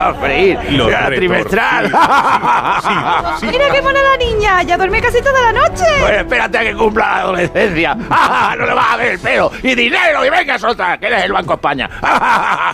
a freír. La trimestral. Sí. Mira qué mona la niña, ya duerme casi toda la noche. Pues espérate a que cumpla la adolescencia. No le vas a ver el pelo. Y dinero, y venga, otra, que eres el Banco España.